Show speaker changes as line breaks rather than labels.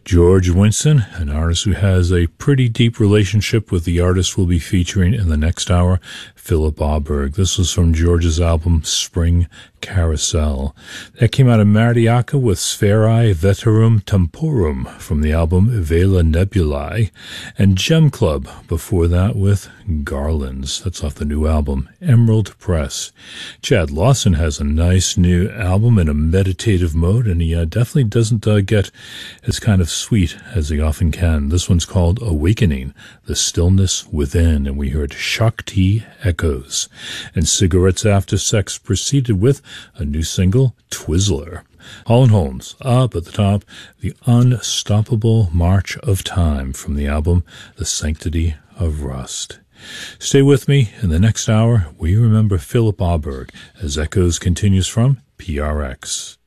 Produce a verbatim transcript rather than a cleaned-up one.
George Winston, an artist who has a pretty deep relationship with the artist we'll be featuring in the next hour, Philip Auberg. This was from George's album Spring Carousel. That came out of Mariaca with Spherae Veterum Temporum from the album Vela Nebulae, and Gem Club before that with Garlands. That's off the new album Emerald Press. Chad Lawson has a nice new album in a meditative mode, and he uh, definitely doesn't uh, get as kind of sweet as he often can. This one's called Awakening, the Stillness Within, and we heard Shakti Echoes. And Cigarettes After Sex proceeded with a new single, Twizzler. Hall and Holmes, up at the top, The Unstoppable March of Time from the album The Sanctity of Rust. Stay with me. In the next hour, we remember Philip Auberg as Echoes continues from P R X.